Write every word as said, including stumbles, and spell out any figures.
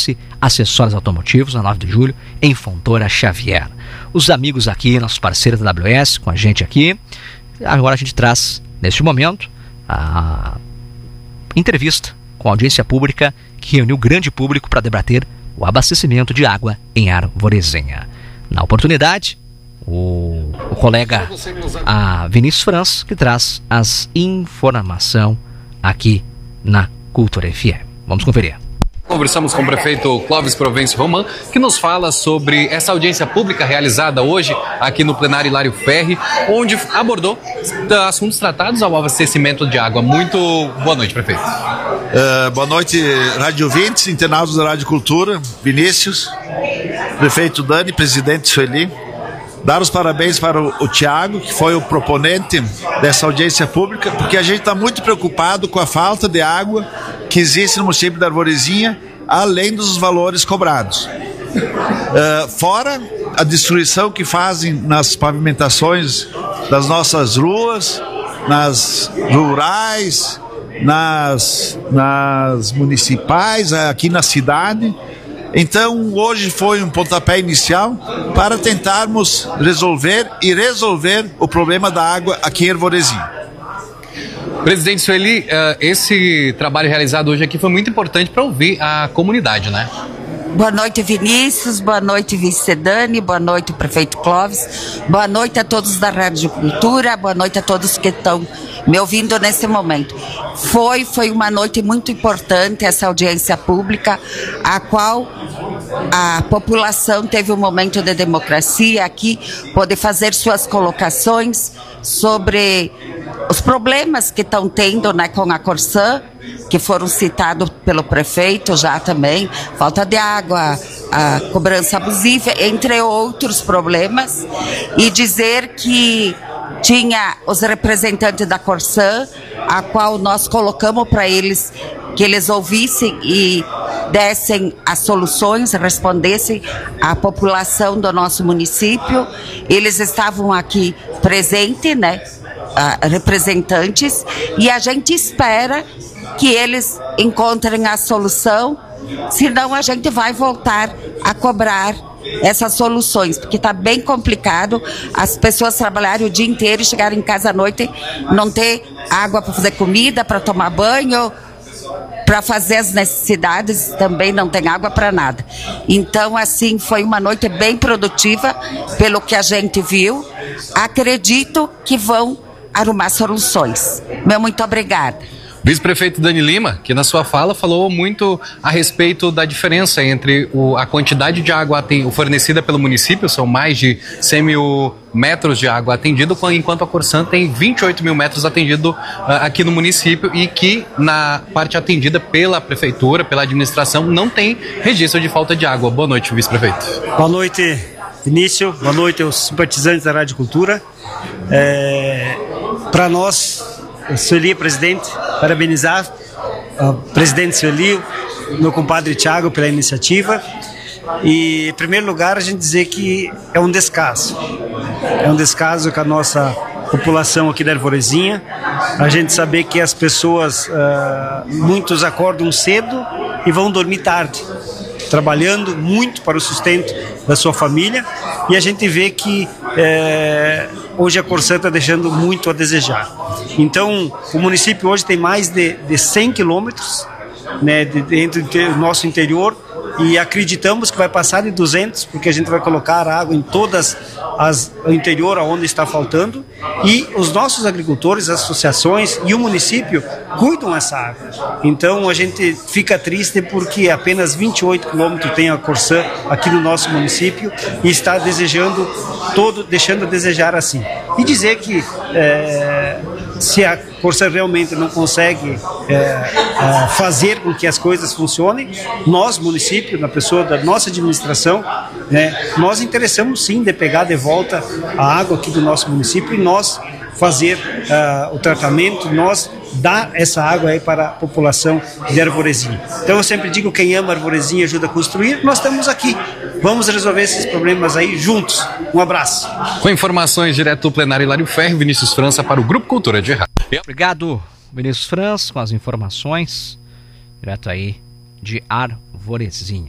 S, acessórios automotivos, na nove de julho, em Fontoura Xavier. Os amigos aqui, nossos parceiros da W S, com a gente aqui. Agora a gente traz, neste momento, a entrevista com a audiência pública que reuniu grande público para debater o abastecimento de água em Arvorezinha. Na oportunidade, o, o colega a Vinícius França, que traz as informações aqui na Cultura F M. Vamos conferir. Conversamos com o prefeito Clóvis Provencio Roman, que nos fala sobre essa audiência pública realizada hoje aqui no plenário Hilário Ferri, onde abordou assuntos tratados ao abastecimento de água. Muito boa noite, prefeito. Uh, boa noite, rádio ouvintes, internautas da Rádio Cultura. Vinícius, prefeito Dani, presidente Sueli. Dar os parabéns para o, o Tiago, que foi o proponente dessa audiência pública, porque a gente está muito preocupado com a falta de água que existe no município da Arvorezinha, além dos valores cobrados. Uh, fora a destruição que fazem nas pavimentações das nossas ruas, nas rurais, nas, nas municipais, aqui na cidade. Então, hoje foi um pontapé inicial para tentarmos resolver e resolver o problema da água aqui em Arvorezinha. Presidente Sueli, esse trabalho realizado hoje aqui foi muito importante para ouvir a comunidade, né? Boa noite, Vinícius, boa noite, vice Dani, boa noite, prefeito Clóvis, boa noite a todos da Rádio Cultura, boa noite a todos que estão me ouvindo nesse momento. Foi, foi uma noite muito importante essa audiência pública, a qual a população teve um momento de democracia aqui, poder fazer suas colocações sobre os problemas que estão tendo, né, com a Corsã, que foram citados pelo prefeito já também, falta de água, a cobrança abusiva, entre outros problemas, e dizer que tinha os representantes da Corsã, a qual nós colocamos para eles, que eles ouvissem e dessem as soluções, respondessem à população do nosso município. Eles estavam aqui presentes, né, uh, representantes, e a gente espera que eles encontrem a solução, senão a gente vai voltar a cobrar essas soluções, porque está bem complicado as pessoas trabalharem o dia inteiro e chegarem em casa à noite, não ter água para fazer comida, para tomar banho, para fazer as necessidades, também não tem água para nada. Então, assim, foi uma noite bem produtiva, pelo que a gente viu. Acredito que vão arrumar soluções. Meu muito obrigada. Vice-prefeito Dani Lima, que na sua fala falou muito a respeito da diferença entre o, a quantidade de água fornecida pelo município, são mais de cem mil metros de água atendido, enquanto a Corsã tem vinte e oito mil metros atendido uh, aqui no município, e que na parte atendida pela prefeitura, pela administração, não tem registro de falta de água. Boa noite, vice-prefeito. Boa noite, Vinícius. Boa noite aos simpatizantes da Rádio Cultura. É, Para nós, Sueli, presidente, parabenizar o presidente Sueli, meu compadre Tiago, pela iniciativa. E, em primeiro lugar, a gente dizer que é um descaso. É um descaso com a nossa população aqui da Arvorezinha. A gente saber que as pessoas, uh, muitos acordam cedo e vão dormir tarde, trabalhando muito para o sustento da sua família, e a gente vê que é, hoje a Corsã está deixando muito a desejar. Então, o município hoje tem mais de, de cem quilômetros, né, de, dentro do nosso interior, e acreditamos que vai passar de duzentos, porque a gente vai colocar água em todas as o interior onde está faltando, e os nossos agricultores, as associações e o município cuidam dessa água. Então a gente fica triste porque apenas vinte e oito quilômetros tem a Corsã aqui no nosso município, e está desejando todo, deixando a desejar assim. E dizer que é, se a Corsã realmente não consegue é, é, fazer com que as coisas funcionem, nós, município, na pessoa da nossa administração, né, nós interessamos sim de pegar de volta a água aqui do nosso município e nós fazer uh, o tratamento, nós dar essa água aí para a população de Arvorezinha. Então eu sempre digo, quem ama Arvorezinha ajuda a construir, nós estamos aqui. Vamos resolver esses problemas aí juntos. Um abraço. Com informações direto do plenário Hilário Ferri, Vinícius França para o Grupo Cultura de Rádio. Obrigado, Vinícius França, com as informações direto aí de Arvorezinha.